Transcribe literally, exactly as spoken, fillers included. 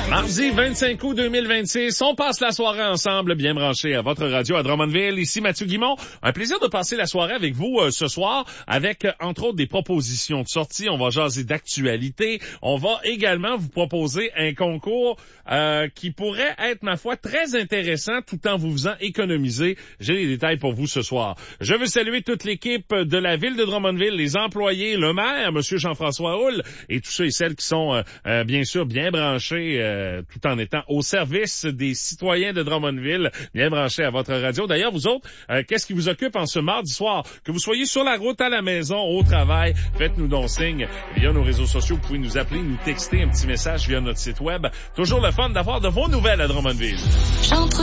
Mardi vingt-cinq août deux mille vingt-six, on passe la soirée ensemble, bien branché à votre radio à Drummondville. Ici Mathieu Guimond. Un plaisir de passer la soirée avec vous euh, ce soir avec, euh, entre autres, des propositions de sortie. On va jaser d'actualité. On va également vous proposer un concours euh, qui pourrait être, ma foi, très intéressant tout en vous faisant économiser. J'ai les détails pour vous ce soir. Je veux saluer toute l'équipe de la ville de Drummondville, les employés, le maire, M. Jean-François Houle, et tous ceux et celles qui sont, euh, euh, bien sûr, bien branchés euh, tout en étant au service des citoyens de Drummondville, bien branchés à votre radio. D'ailleurs, vous autres, euh, qu'est-ce qui vous occupe en ce mardi soir? Que vous soyez sur la route, à la maison, au travail, faites-nous donc signe via nos réseaux sociaux. Vous pouvez nous appeler, nous texter un petit message via notre site web. Toujours le fun d'avoir de vos nouvelles à Drummondville.